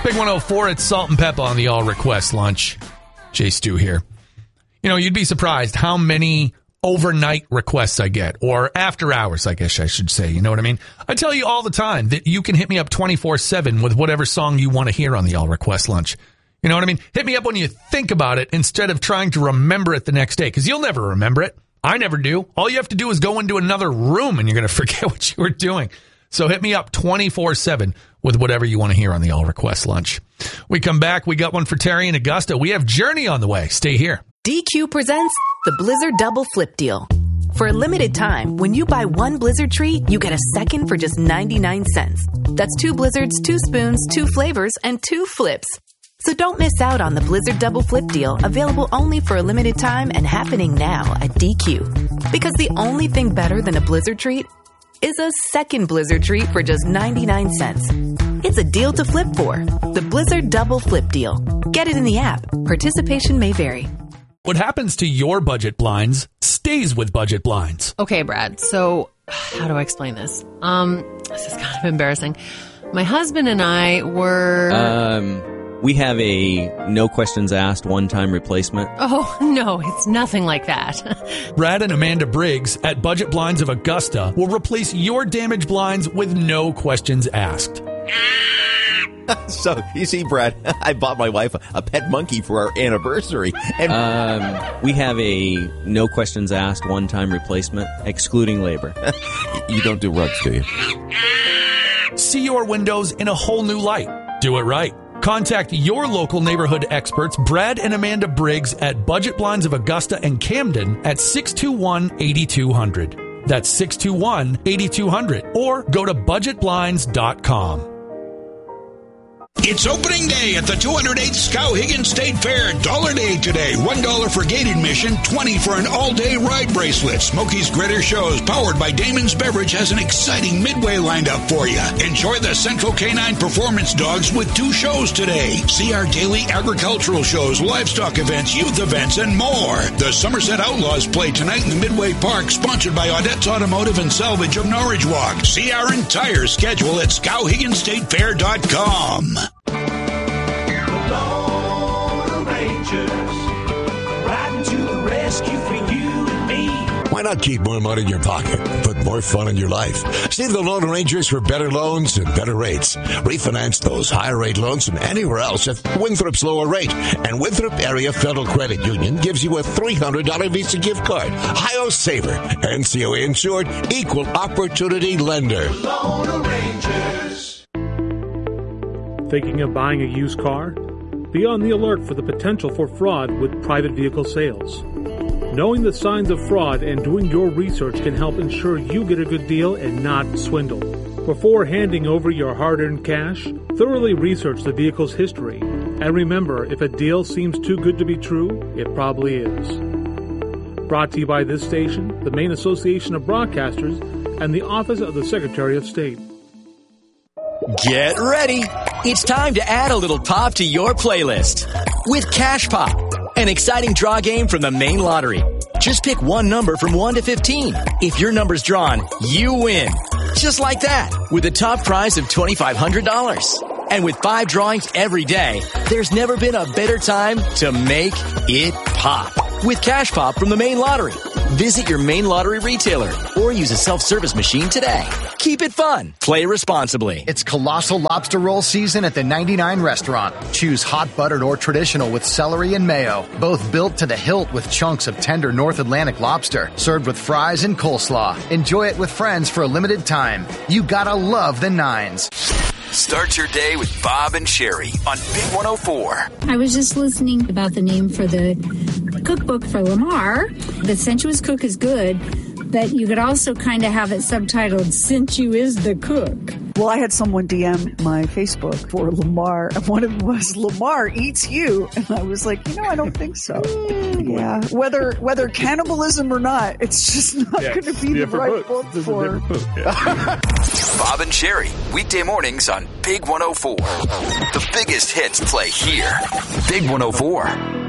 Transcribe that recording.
Big 104 at Salt and Pepper on the All Request Lunch. Jay Stu here. You know, you'd be surprised how many overnight requests I get, or after hours, I guess I should say. You know what I mean? I tell you all the time that you can hit me up 24/7 with whatever song you want to hear on the All Request Lunch. You know what I mean? Hit me up when you think about it instead of trying to remember it the next day, because you'll never remember it. I never do. All you have to do is go into another room and you're going to forget what you were doing. So hit me up 24/7 with whatever you want to hear on the All Request Lunch. We come back. We got one for Terry and Augusta. We have Journey on the way. Stay here. DQ presents the Blizzard Double Flip Deal. For a limited time, when you buy one Blizzard treat, you get a second for just 99 cents. That's 2 Blizzards, 2 spoons, 2 flavors, and 2 flips. So don't miss out on the Blizzard Double Flip Deal, available only for a limited time and happening now at DQ. Because the only thing better than a Blizzard treat is a second Blizzard treat for just 99 cents. It's a deal to flip for. The Blizzard Double Flip Deal. Get it in the app. Participation may vary. What happens to your budget blinds stays with Budget Blinds. Okay, Brad. So how do I explain this? This is kind of embarrassing. My husband and I were... We have a no questions asked one-time replacement. Oh, no, it's nothing like that. Brad and Amanda Briggs at Budget Blinds of Augusta will replace your damaged blinds with no questions asked. So, you see, Brad, I bought my wife a pet monkey for our anniversary. And we have a no questions asked one-time replacement, excluding labor. You don't do rugs, do you? See your windows in a whole new light. Do it right. Contact your local neighborhood experts, Brad and Amanda Briggs at Budget Blinds of Augusta and Camden at 621-8200. That's 621-8200. Or go to budgetblinds.com. It's opening day at the 208th Skowhegan State Fair. Dollar Day today. $1 for gate admission, $20 for an all-day ride bracelet. Smokey's Greater Shows, powered by Damon's Beverage, has an exciting midway lined up for you. Enjoy the Central Canine Performance Dogs with 2 shows today. See our daily agricultural shows, livestock events, youth events, and more. The Somerset Outlaws play tonight in the Midway Park, sponsored by Audette's Automotive and Salvage of Norwich Walk. See our entire schedule at SkowheganStateFair.com. Why not keep more money in your pocket? Put more fun in your life. See the Lone Rangers for better loans and better rates. Refinance those higher rate loans from anywhere else at Winthrop's lower rate. And Winthrop Area Federal Credit Union gives you a $300 Visa gift card. Ohio Saver. NCOA insured. Equal opportunity lender. Lone Rangers. Thinking of buying a used car? Be on the alert for the potential for fraud with private vehicle sales. Knowing the signs of fraud and doing your research can help ensure you get a good deal and not swindled. Before handing over your hard-earned cash, thoroughly research the vehicle's history. And remember, if a deal seems too good to be true, it probably is. Brought to you by this station, the Maine Association of Broadcasters, and the Office of the Secretary of State. Get ready. It's time to add a little pop to your playlist with Cash Pop, an exciting draw game from the Maine Lottery. Just pick one number from 1 to 15. If your number's drawn, you win. Just like that, with a top prize of $2,500. And with 5 drawings every day, there's never been a better time to make it pop. With Cash Pop from the Maine Lottery. Visit your Maine Lottery retailer or use a self-service machine today. Keep it fun. Play responsibly. It's colossal lobster roll season at the 99 restaurant. Choose hot buttered or traditional with celery and mayo. Both built to the hilt with chunks of tender North Atlantic lobster. Served with fries and coleslaw. Enjoy it with friends for a limited time. You gotta love the Nines. Start your day with Bob and Sherry on Big 104. I was just listening about the name for the cookbook for Lamar. The Sensuous Cook is good, but you could also kind of have it subtitled, Since You Is the Cook. Well, I had someone DM my Facebook for Lamar, and one of them was, Lamar eats you. And I was like, I don't think so. Yeah. Whether cannibalism or not, it's just not going to be the right book for Bob and Sherry, weekday mornings on Big 104. The biggest hits play here. Big 104.